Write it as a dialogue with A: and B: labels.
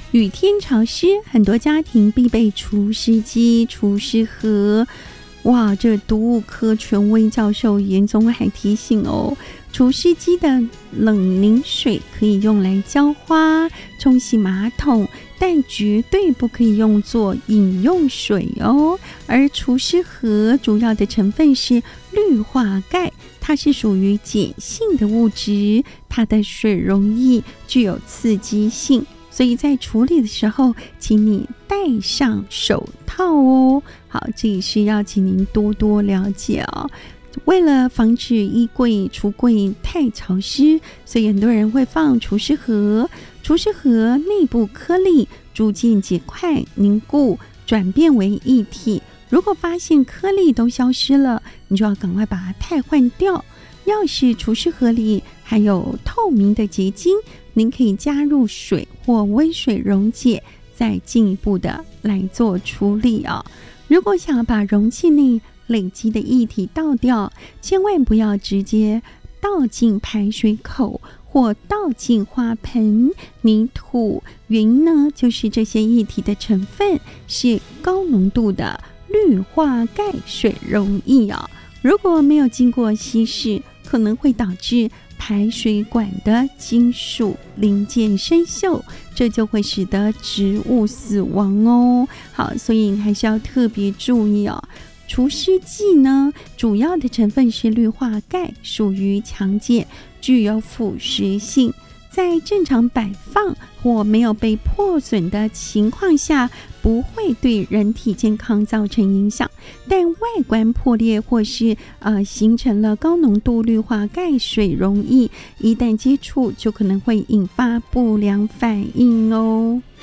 A: 雨天潮湿，很多家庭必备除湿机、除湿盒。哇，这毒物科权威教授严宗还提醒哦，除湿机的冷凝水可以用来浇花、冲洗马桶，但绝对不可以用作饮用水哦。而除湿盒主要的成分是氯化钙，它是属于碱性的物质，它的水溶液具有刺激性，所以在处理的时候请你戴上手套哦。好，这也是要请您多多了解哦。为了防止衣柜、橱柜太潮湿，所以很多人会放除湿盒。除湿盒内部颗粒逐渐结块凝固，转变为液体。如果发现颗粒都消失了，你就要赶快把它汰换掉。要是除湿盒里还有透明的结晶，您可以加入水或温水溶解，再进一步的来做处理哦。如果想要把容器内累积的液体倒掉，千万不要直接倒进排水口或倒进花盆、泥土。原因呢，就是这些液体的成分是高浓度的氯化钙水溶液哦。如果没有经过稀释，可能会导致排水管的金属零件生锈，这就会使得植物死亡哦。好，所以还是要特别注意哦。除湿剂呢，主要的成分是氯化钙，属于强碱，具有腐蚀性。在正常摆放或没有被破损的情况下，不会对人体健康造成影响，但外观破裂或是形成了高浓度氯化钙水溶液，一旦接触就可能会引发不良反应哦。